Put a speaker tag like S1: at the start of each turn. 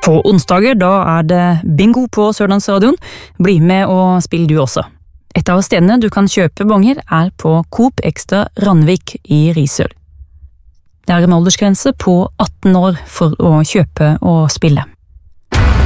S1: På onsdager da det bingo på Sørlandsradioen. Bli med og spill du også. Et av stedene du kan kjøpe bonger på Coop Extra Randvik i Risør. Det en aldersgrense på 18 år for å kjøpe og spille.